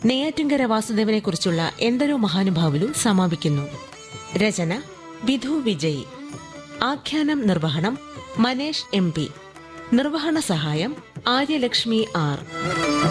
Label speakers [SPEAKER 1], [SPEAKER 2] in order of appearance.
[SPEAKER 1] നെയ്യാറ്റിൻകര വാസുദേവനെ കുറിച്ചുള്ള എന്തൊരു മഹാനുഭാവുലു സമാപിക്കുന്നു. രചന വിധു വിജയ്. ആഖ്യാനം നിർവഹണം മനേഷ് MP. നിർവഹണ സഹായം ആര്യലക്ഷ്മി R.